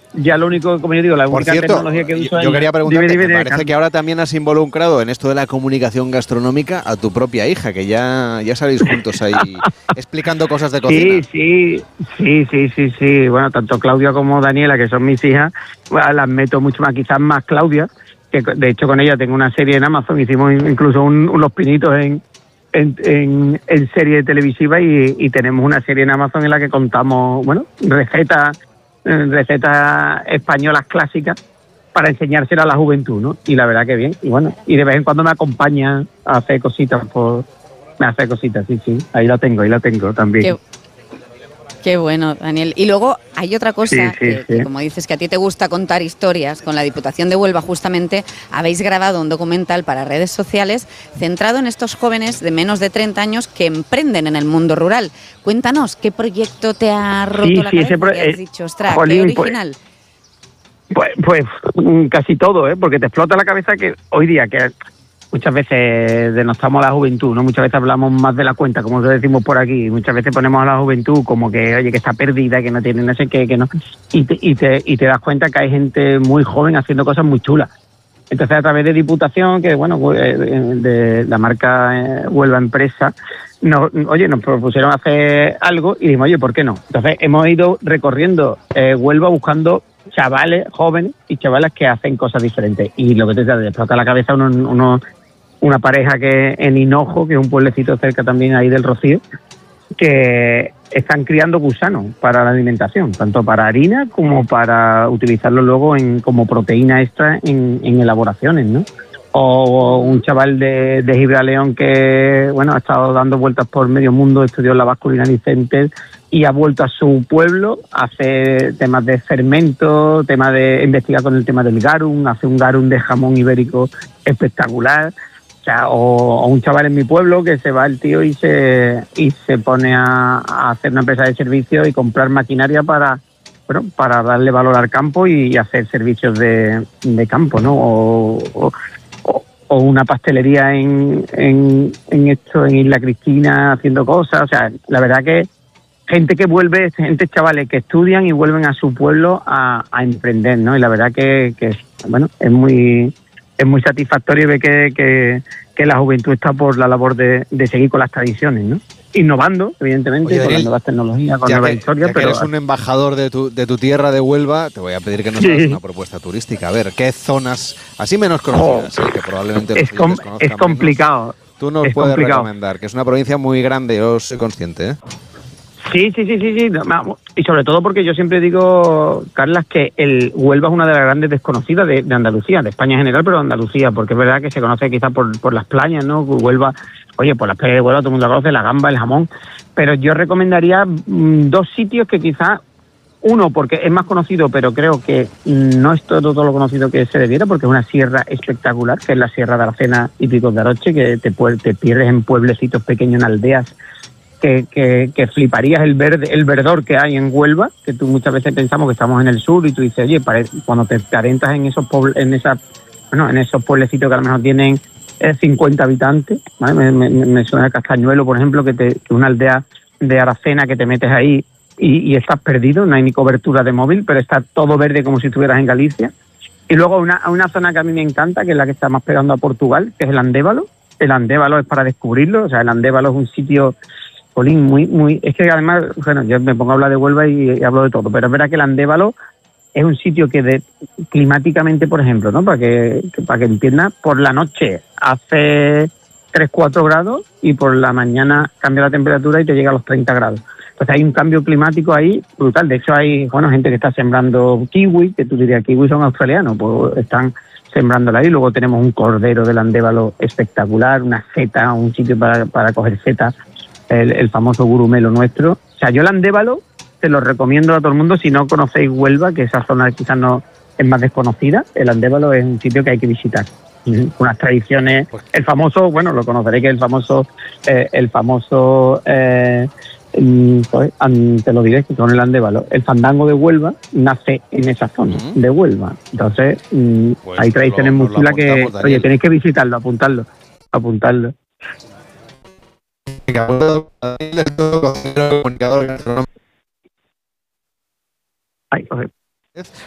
ya lo único, como yo digo, la Por única cierto, tecnología que uso yo quería preguntarte, me dime, parece que ahora también has involucrado en esto de la comunicación gastronómica a tu propia hija, que ya salís juntos ahí explicando cosas de cocina. Sí. Bueno, tanto Claudia como Daniela, que son mis hijas, bueno, las meto mucho más, quizás más Claudia, que de hecho con ella tengo una serie en Amazon, hicimos incluso unos pinitos en serie televisiva y tenemos una serie en Amazon en la que contamos, bueno, recetas españolas clásicas para enseñársela a la juventud, ¿no? Y la verdad que bien. Y bueno, y de vez en cuando me acompaña a hacer cositas me hace cositas, sí. Ahí la tengo también. Qué bueno, Daniel. Y luego hay otra cosa, Sí. que como dices, que a ti te gusta contar historias. Con la Diputación de Huelva, justamente, habéis grabado un documental para redes sociales centrado en estos jóvenes de menos de 30 años que emprenden en el mundo rural. Cuéntanos, ¿qué proyecto te ha roto la cabeza? ¿Qué has dicho? ¡Ostras, qué original! Pues casi todo, porque te explota la cabeza que hoy día, que muchas veces denostamos a la juventud, ¿no? Muchas veces hablamos más de la cuenta, como decimos por aquí. Muchas veces ponemos a la juventud como que, oye, que está perdida, que no tiene no sé qué, que no. Y te das cuenta que hay gente muy joven haciendo cosas muy chulas. Entonces, a través de Diputación, que bueno, de la marca Huelva Empresa, nos propusieron hacer algo y dijimos, oye, ¿por qué no? Entonces, hemos ido recorriendo Huelva buscando chavales jóvenes y chavalas que hacen cosas diferentes. Y lo que te explota la cabeza una pareja que en Hinojo, que es un pueblecito cerca también ahí del Rocío, que están criando gusanos para la alimentación, tanto para harina como para utilizarlo luego como proteína extra en elaboraciones, ¿no? O un chaval de Gibraleón que, bueno, ha estado dando vueltas por medio mundo, estudió en la Basque Culinary Center y ha vuelto a su pueblo, hace temas de fermento, investiga con el tema del garum, hace un garum de jamón ibérico espectacular. O un chaval en mi pueblo que se va el tío y se pone a hacer una empresa de servicios y comprar maquinaria para darle valor al campo y hacer servicios de campo, ¿no? O una pastelería en Isla Cristina haciendo cosas. O sea, la verdad que gente que vuelve, chavales que estudian y vuelven a su pueblo a emprender, ¿no? Y la verdad que bueno, es muy satisfactorio ver que la juventud está por la labor de seguir con las tradiciones, ¿no? Innovando, evidentemente. Oye, Daniel, con las nuevas tecnologías, con nuevas historias. Pero eres un embajador de tu tierra de Huelva, te voy a pedir que nos hagas una propuesta turística. A ver, ¿qué zonas, así menos conocidas, que probablemente es complicado. Menos, tú nos puedes recomendar? Que es una provincia muy grande, yo soy consciente, ¿eh? Sí. Y sobre todo porque yo siempre digo, Carlas, que el Huelva es una de las grandes desconocidas de Andalucía, de España en general, pero de Andalucía, porque es verdad que se conoce quizás por las playas, ¿no? Huelva, oye, por las playas de Huelva todo el mundo conoce, la gamba, el jamón, pero yo recomendaría dos sitios que quizás, uno, porque es más conocido, pero creo que no es todo lo conocido que se debiera, porque es una sierra espectacular, que es la Sierra de Aracena y Picos de Aroche, que te pierdes en pueblecitos pequeños, en aldeas, que fliparías el verdor que hay en Huelva, que tú muchas veces pensamos que estamos en el sur y tú dices, oye, cuando te adentras en esos pueblecitos que a lo mejor tienen 50 habitantes, ¿vale? Me suena Castañuelo, por ejemplo, que una aldea de Aracena que te metes ahí y estás perdido, no hay ni cobertura de móvil, pero está todo verde como si estuvieras en Galicia. Y luego una zona que a mí me encanta, que es la que está más pegando a Portugal, que es el Andévalo. El Andévalo es para descubrirlo, o sea, el Andévalo es un sitio, Polín, muy... Es que además, bueno, yo me pongo a hablar de Huelva y hablo de todo, pero es verdad que el Andévalo es un sitio que climáticamente, por ejemplo, ¿no? Para que entiendas, por la noche hace 3-4 grados y por la mañana cambia la temperatura y te llega a los 30 grados. Entonces hay un cambio climático ahí brutal. De hecho hay gente que está sembrando kiwi, que tú dirías, kiwi son australianos, pues están sembrándola ahí. Luego tenemos un cordero del Andévalo espectacular, una seta, un sitio para coger setas, el famoso gurumelo nuestro. O sea, yo el Andévalo te lo recomiendo a todo el mundo. Si no conocéis Huelva, que esa zona quizás no es más desconocida, el Andévalo es un sitio que hay que visitar. Unas tradiciones, el famoso, bueno, lo conoceréis, que es el famoso te lo diré, que con el Andévalo, el fandango de Huelva nace en esa zona de Huelva. Entonces, hay tradiciones muy chulas que, oye, tenéis que visitarlo, apuntarlo. Ay,